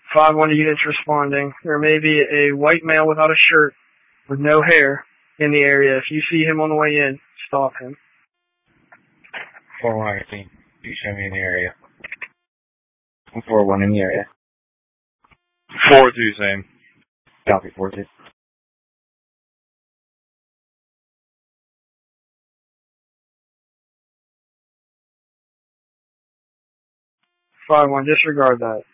5-1 units responding. There may be a white male without a shirt with no hair in the area. If you see him on the way in, stop him. 4-1, I think. You show me in the area. 4-1 in the area. 4-2, same. Copy, 4-2. Five one, disregard that.